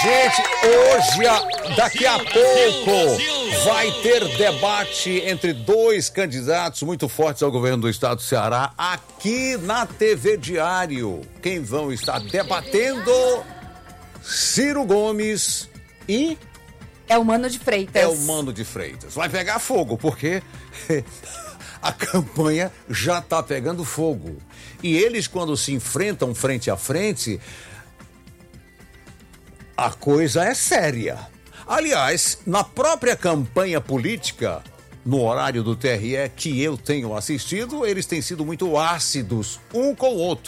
Gente, hoje, daqui a pouco, vai ter debate entre dois candidatos muito fortes ao governo do estado do Ceará, aqui na TV Diário. Quem vão estar debatendo? Ciro Gomes e... É o Mano de Freitas. É o Mano de Freitas. Vai pegar fogo, porque a campanha já tá pegando fogo. E eles, quando se enfrentam frente a frente, a coisa é séria. Aliás, na própria campanha política, no horário do TRE que eu tenho assistido, eles têm sido muito ácidos um com o outro.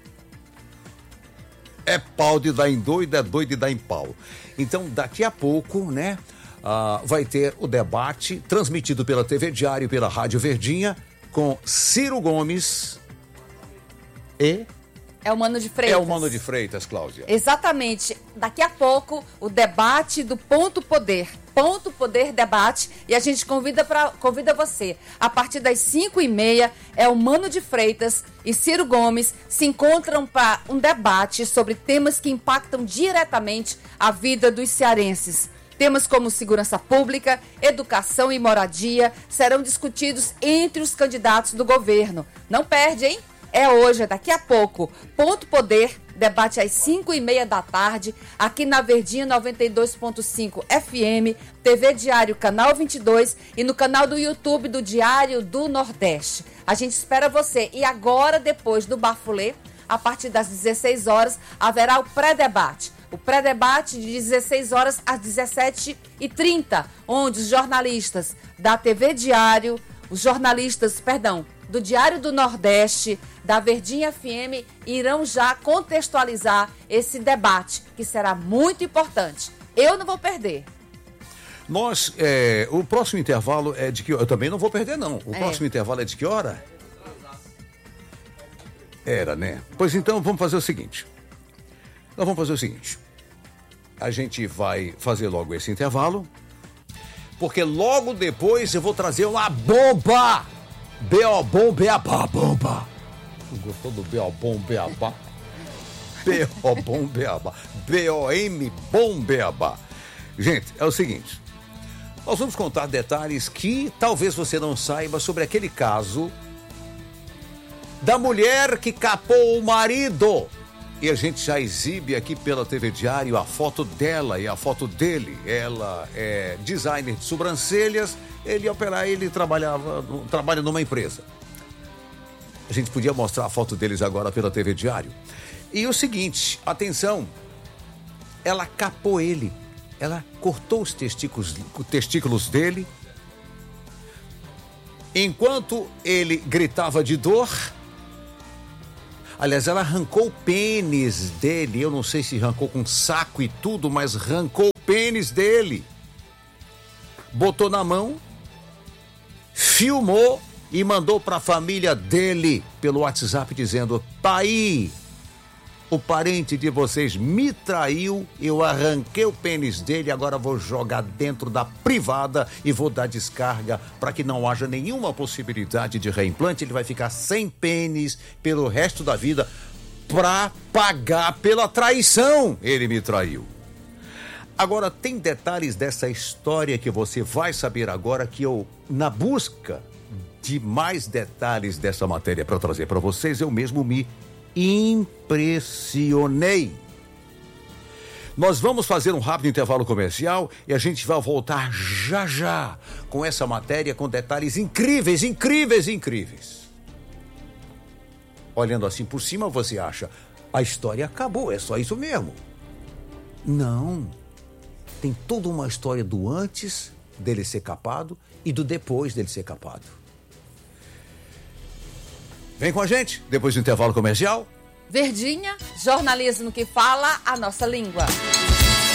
É pau de dar em doido, é doido de dar em pau. Então, daqui a pouco, né, vai ter o debate transmitido pela TV Diário e pela Rádio Verdinha com Ciro Gomes e... É o Mano de Freitas. É o Mano de Freitas, Cláudia. Exatamente. Daqui a pouco, o debate do Ponto Poder. Ponto Poder Debate. E a gente convida você. A partir das 5h30, é o Mano de Freitas e Ciro Gomes se encontram para um debate sobre temas que impactam diretamente a vida dos cearenses. Temas como segurança pública, educação e moradia serão discutidos entre os candidatos do governo. Não perde, hein? É hoje, é daqui a pouco. Ponto Poder, debate às 5h30 da tarde, aqui na Verdinha 92.5 FM, TV Diário, canal 22 e no canal do YouTube do Diário do Nordeste. A gente espera você. E agora, depois do Bafulê, a partir das 16 horas, haverá o pré-debate. O pré-debate de 16 horas às 17h30, onde os jornalistas da TV Diário, do Diário do Nordeste, da Verdinha FM, irão já contextualizar esse debate, que será muito importante. Eu não vou perder. O próximo intervalo é de que hora? Eu também não vou perder, não. O próximo intervalo é de que hora? Era, né? Pois então, vamos fazer o seguinte. A gente vai fazer logo esse intervalo, porque logo depois eu vou trazer uma bomba! B.O. Bom Beabá, bomba. Gostou do B.O. Bom Beabá? B.O. Bom Beabá. B.O.M. Bom Beabá. Gente, é o seguinte. Nós vamos contar detalhes que talvez você não saiba sobre aquele caso da mulher que capou o marido. E a gente já exibe aqui pela TV Diário a foto dela e a foto dele. Ela é designer de sobrancelhas. Ele trabalha numa empresa. A gente podia mostrar a foto deles agora pela TV Diário. E o seguinte, atenção, ela capou ele, ela cortou os testículos dele, enquanto ele gritava de dor. Aliás, ela arrancou o pênis dele, eu não sei se arrancou com saco e tudo, mas arrancou o pênis dele. Botou na mão, filmou e mandou para a família dele pelo WhatsApp dizendo: tá aí, o parente de vocês me traiu, eu arranquei o pênis dele, agora vou jogar dentro da privada e vou dar descarga para que não haja nenhuma possibilidade de reimplante. Ele vai ficar sem pênis pelo resto da vida para pagar pela traição. Ele me traiu. Agora, tem detalhes dessa história que você vai saber agora, que eu, na busca de mais detalhes dessa matéria para trazer para vocês, eu mesmo me impressionei. Nós vamos fazer um rápido intervalo comercial e a gente vai voltar já com essa matéria, com detalhes incríveis. Olhando assim por cima, você acha, a história acabou, é só isso mesmo. Não. Tem toda uma história do antes dele ser capado e do depois dele ser capado. Vem com a gente, depois do intervalo comercial. Verdinha, jornalismo que fala a nossa língua.